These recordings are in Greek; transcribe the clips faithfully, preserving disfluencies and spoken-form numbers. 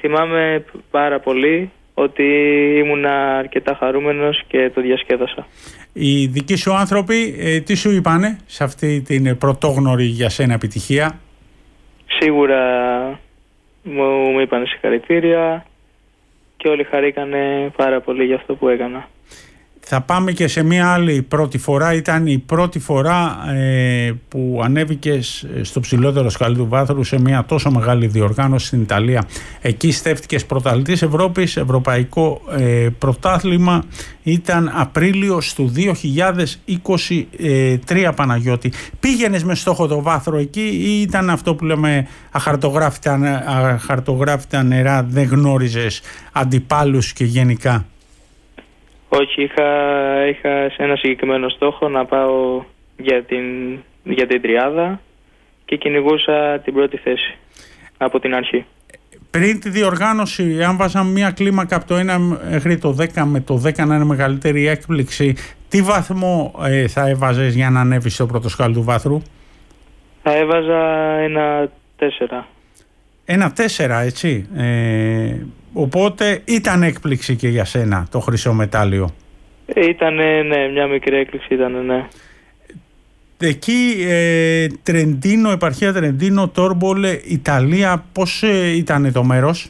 θυμάμαι πάρα πολύ ότι ήμουνα αρκετά χαρούμενος και το διασκέδασα. Οι δικοί σου άνθρωποι ε, τι σου είπανε σε αυτή την πρωτόγνωρη για σένα επιτυχία? Σίγουρα μου, μου είπανε συγχαρητήρια και όλοι χαρήκανε πάρα πολύ για αυτό που έκανα. Θα πάμε και σε μια άλλη πρώτη φορά. Ήταν η πρώτη φορά ε, που ανέβηκες στο ψηλότερο σκαλί του βάθρου σε μια τόσο μεγάλη διοργάνωση στην Ιταλία. Εκεί στέφτηκες πρωταθλητής Ευρώπης, ευρωπαϊκό ε, πρωτάθλημα. Ήταν Απρίλιος του δύο χιλιάδες είκοσι τρία, Παναγιώτη. Πήγαινες με στόχο το βάθρο εκεί ή ήταν αυτό που λέμε αχαρτογράφητα, αχαρτογράφητα νερά, δεν γνώριζες αντιπάλους και γενικά? Όχι, είχα, είχα σε ένα συγκεκριμένο στόχο να πάω για την, για την τριάδα και κυνηγούσα την πρώτη θέση από την αρχή. Πριν τη διοργάνωση, αν βάζαμε μια κλίμακα από το ένα μέχρι το δέκα, με το δέκα να είναι μεγαλύτερη έκπληξη, τι βαθμό ε, θα έβαζες για να ανέβεις στο πρώτο σκάλι του βάθρου? Θα έβαζα ένα τέσσερα. Ένα τέσσερα, έτσι. Ε, οπότε ήταν έκπληξη και για σένα το χρυσό μετάλλιο. Ήτανε, ναι, μια μικρή έκπληξη ήτανε, ναι. Εκεί ε, Τρεντίνο, επαρχία Τρεντίνο, Τόρμπολε, Ιταλία, πώς ε, ήταν το μέρος?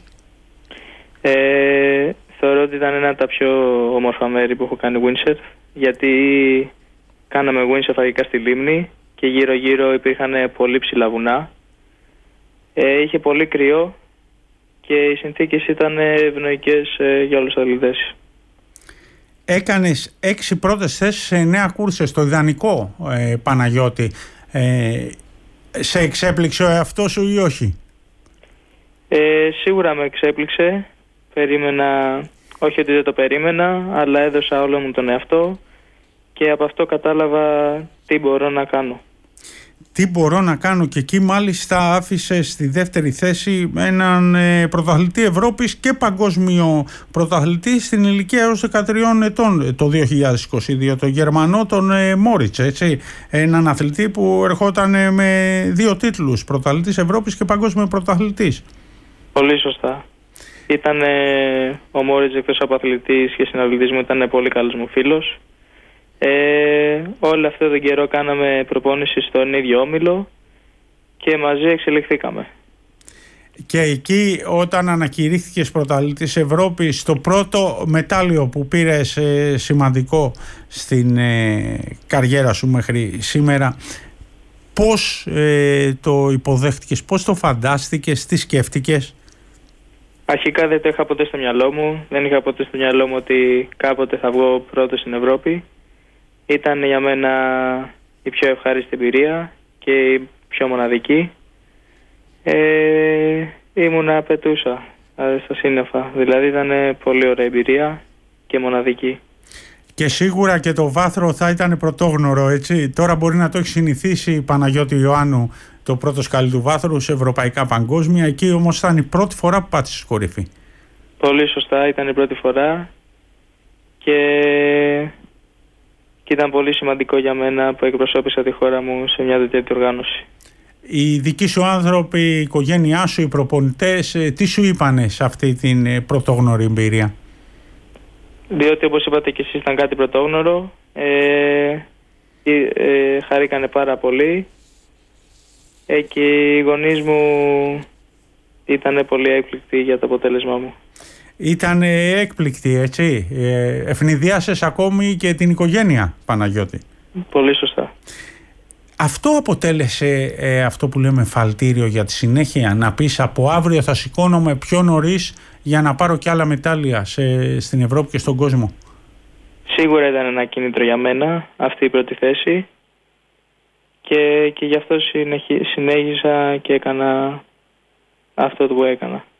Ε, θεωρώ ότι ήταν ένα από τα πιο όμορφα μέρη που έχω κάνει windsurf, γιατί κάναμε windsurf αρχικά στη λίμνη και γύρω γύρω υπήρχαν πολύ ψηλά βουνά. Ε, είχε πολύ κρύο και οι συνθήκες ήταν ευνοϊκές ε, για όλους τους αθλητές. Έκανες έξι πρώτες θέσεις σε εννέα κούρσες, το ιδανικό, ε, Παναγιώτη. Ε, σε εξέπληξε ο εαυτός σου ή όχι? Ε, σίγουρα με εξέπληξε. Περίμενα, όχι ότι δεν το περίμενα, αλλά έδωσα όλο μου τον εαυτό και από αυτό κατάλαβα τι μπορώ να κάνω. Τι μπορώ να κάνω και εκεί μάλιστα άφησε στη δεύτερη θέση έναν ε, πρωταθλητή Ευρώπης και παγκόσμιο πρωταθλητή στην ηλικία έως δεκατρία ετών το δύο χιλιάδες είκοσι δύο, τον Γερμανό τον ε, Μόριτς, έτσι, έναν αθλητή που ερχόταν ε, με δύο τίτλους, πρωταθλητής Ευρώπης και παγκόσμιο πρωταθλητής. Πολύ σωστά. Ήταν ε, ο Μόριτς, εκτός από αθλητής και συναυλητής μου, ήταν πολύ καλός μου φίλος. Ε, όλο αυτό τον καιρό κάναμε προπόνηση στον ίδιο όμιλο και μαζί εξελιχθήκαμε. Και εκεί όταν ανακηρύχθηκες πρωταθλητής Ευρώπης, το πρώτο μετάλλιο που πήρες ε, σημαντικό στην ε, καριέρα σου μέχρι σήμερα, πώς ε, το υποδέχτηκες, πώς το φαντάστηκες, τι σκέφτηκες? Αρχικά δεν το είχα ποτέ στο μυαλό μου, δεν είχα ποτέ στο μυαλό μου ότι κάποτε θα βγω πρώτος στην Ευρώπη. Ήταν για μένα η πιο ευχάριστη εμπειρία και η πιο μοναδική. Ε, ήμουνα απαιτούσα στα σύννεφα, δηλαδή ήταν πολύ ωραία εμπειρία και μοναδική. Και σίγουρα και το βάθρο θα ήταν πρωτόγνωρο, έτσι. Τώρα μπορεί να το έχει συνηθίσει η Παναγιώτη Ιωάννου το πρώτο σκάλι του βάθρου σε ευρωπαϊκά παγκόσμια. Εκεί όμως ήταν η πρώτη φορά που πάτησε κορυφή. Πολύ σωστά, ήταν η πρώτη φορά και... και ήταν πολύ σημαντικό για μένα που εκπροσώπησα τη χώρα μου σε μια τέτοια οργάνωση. Οι δικοί σου άνθρωποι, η οικογένειά σου, οι προπονητές, τι σου είπανε σε αυτή την πρωτόγνωρη εμπειρία? Διότι όπως είπατε και εσείς ήταν κάτι πρωτόγνωρο, ε, ε, χαρήκανε πάρα πολύ ε, και οι γονείς μου ήταν πολύ έκπληκτοι για το αποτέλεσμά μου. Ήταν έκπληκτη, έτσι. Ε, ευνηδιάσες ακόμη και την οικογένεια, Παναγιώτη. Πολύ σωστά. Αυτό αποτέλεσε ε, αυτό που λέμε φαλτήριο για τη συνέχεια, να πεις από αύριο θα σηκώνομαι πιο νωρίς για να πάρω και άλλα μετάλλια σε, στην Ευρώπη και στον κόσμο? Σίγουρα ήταν ένα κίνητρο για μένα αυτή η πρώτη θέση και, και γι' αυτό συνεχί, συνέχισα και έκανα αυτό που έκανα.